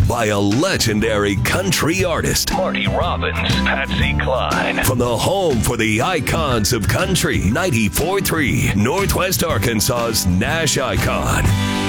by a legendary country artist, Marty Robbins, Patsy Cline. from the home for the icons of country, 94.3 Northwest Arkansas's Nash Icon.